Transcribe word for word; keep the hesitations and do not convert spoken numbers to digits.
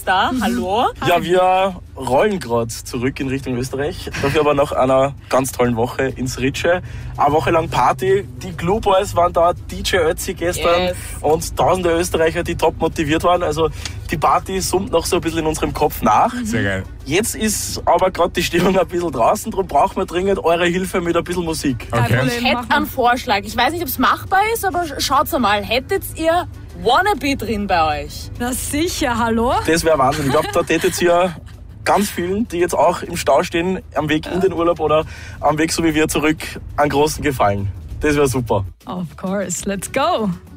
da. Hallo. Ja, wir rollen gerade zurück in Richtung Österreich. Dafür aber nach einer ganz tollen Woche ins Ritsche. Eine Woche lang Party. Die Glue Boys waren da, D J Ötzi gestern Yes. und tausende Österreicher, die top motiviert waren. Also die Party summt noch so ein bisschen in unserem Kopf nach. Sehr geil. Jetzt ist aber gerade die Stimmung ein bisschen draußen, darum brauchen wir dringend eure Hilfe mit ein bisschen Musik. Okay. Ich hätte einen Vorschlag. Ich weiß nicht, ob es machbar ist, aber schaut's mal. Hättet ihr Wannabe drin bei euch? Na sicher, hallo? Das wäre Wahnsinn. Ich glaube, da tätet ihr ganz vielen, die jetzt auch im Stau stehen, am Weg in den Urlaub oder am Weg so wie wir zurück, einen großen Gefallen. Das wäre super. Of course, let's go.